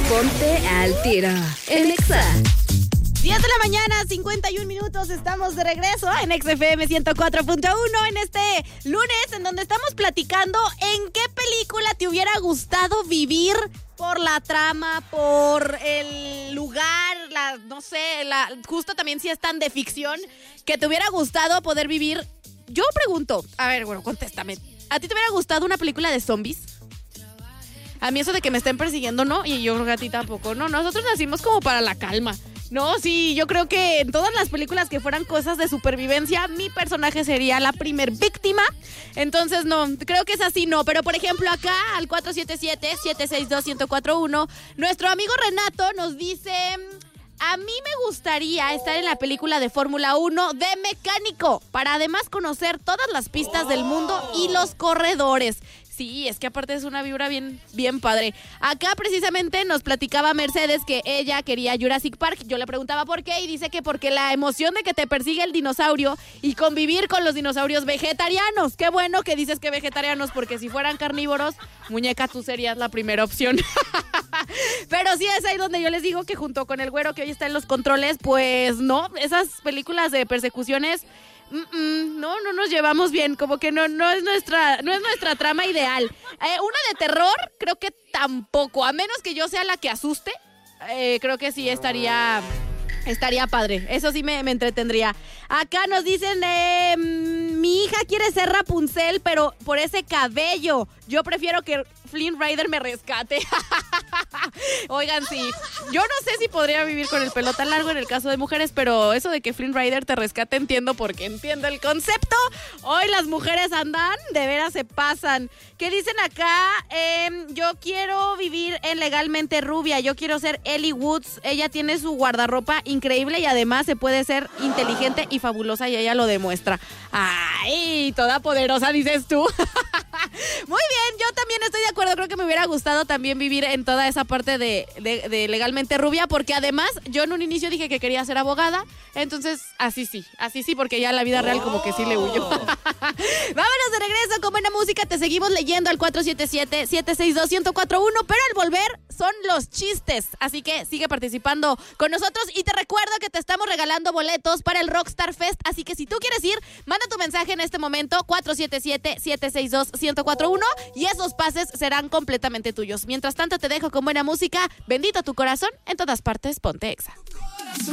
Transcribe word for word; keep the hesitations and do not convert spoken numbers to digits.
Ponte al tiro en Exa. diez de la mañana, cincuenta y un minutos, estamos de regreso en X F M ciento cuatro punto uno en este lunes en donde estamos platicando en qué película te hubiera gustado vivir por la trama, por el lugar, la, no sé, la, justo también si es tan de ficción, que te hubiera gustado poder vivir. Yo pregunto, a ver, bueno, contéstame, ¿a ti te hubiera gustado una película de zombies? A mí eso de que me estén persiguiendo, no, y yo creo que a ti tampoco, no, nosotros nacimos como para la calma. No, sí, yo creo que en todas las películas que fueran cosas de supervivencia, mi personaje sería la primer víctima. Entonces, no, creo que es así, no. Pero, por ejemplo, acá al cuatro siete siete, siete seis dos, uno cero cuatro uno, nuestro amigo Renato nos dice: a mí me gustaría estar en la película de Fórmula uno de mecánico, para además conocer todas las pistas del mundo y los corredores. Sí, es que aparte es una vibra bien, bien padre. Acá precisamente nos platicaba Mercedes que ella quería Jurassic Park. Yo le preguntaba por qué y dice que porque la emoción de que te persigue el dinosaurio y convivir con los dinosaurios vegetarianos. Qué bueno que dices que vegetarianos, porque si fueran carnívoros, muñeca, tú serías la primera opción. Pero sí es ahí donde yo les digo que junto con el güero que hoy está en los controles, pues no, esas películas de persecuciones... Mm-mm, no, no nos llevamos bien, como que no, no es nuestra, no es nuestra trama ideal. Eh, una de terror, creo que tampoco, a menos que yo sea la que asuste, eh, creo que sí estaría, estaría padre. Eso sí me, me entretendría. Acá nos dicen, eh, mi hija quiere ser Rapunzel, pero por ese cabello. Yo prefiero que Flynn Rider me rescate. Oigan, sí, yo no sé si podría vivir con el pelo tan largo en el caso de mujeres, pero eso de que Flynn Rider te rescate entiendo, porque entiendo el concepto. Hoy las mujeres andan, de veras se pasan. ¿Qué dicen acá? Eh, yo quiero vivir en Legalmente Rubia, yo quiero ser Ellie Woods. Ella tiene su guardarropa increíble y además se puede ser inteligente y fabulosa y ella lo demuestra. Ay, toda poderosa dices tú. Muy bien, yo también estoy de acuerdo, creo que me hubiera gustado también vivir en toda esa parte de, de, de Legalmente Rubia, porque además yo en un inicio dije que quería ser abogada, entonces así sí, así sí, porque ya en la vida real como que sí le huyo. Vámonos de regreso con buena música, te seguimos leyendo al cuatro siete siete, siete seis dos, uno cero cuatro uno, pero al volver son los chistes, así que sigue participando con nosotros y te recuerdo que te estamos regalando boletos para el Rockstar Fest, así que si tú quieres ir, manda tu mensaje en este momento, cuatro siete siete, siete seis dos, uno cero cuatro uno, y esos pases serán completamente tuyos. Mientras tanto te dejo con buena música, bendito tu corazón, en todas partes ponte Exa.